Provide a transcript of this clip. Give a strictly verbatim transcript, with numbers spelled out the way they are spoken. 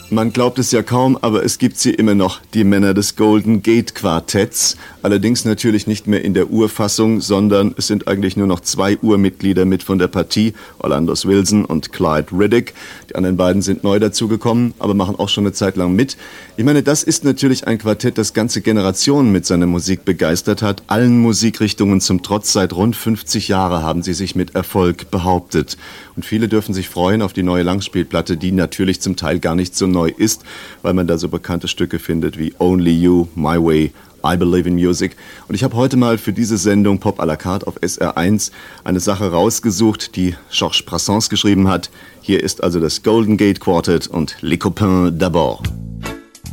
Man glaubt es ja kaum, aber es gibt sie immer noch, die Männer des Golden Gate Quartetts. Allerdings natürlich nicht mehr in der Urfassung, sondern es sind eigentlich nur noch zwei Urmitglieder mit von der Partie, Orlando Wilson und Clyde Riddick. Die anderen beiden sind neu dazugekommen, aber machen auch schon eine Zeit lang mit. Ich meine, das ist natürlich ein Quartett, das ganze Generationen mit seiner Musik begeistert hat. Allen Musikrichtungen zum Trotz, seit rund fünfzig Jahren haben sie sich mit Erfolg behauptet. Und viele dürfen sich freuen auf die neue Langspielplatte, die natürlich zum Teil gar nicht so neu ist, weil man da so bekannte Stücke findet wie Only You, My Way, I Believe in Music. Und ich habe heute mal für diese Sendung Pop à la carte auf S R eins eine Sache rausgesucht, die Georges Brassens geschrieben hat. Hier ist also das Golden Gate Quartet und Les Copains d'abord.